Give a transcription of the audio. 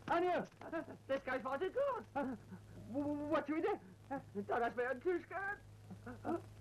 Anya! This guy's far too good. What do we do? Don't ask me, I'm too scared.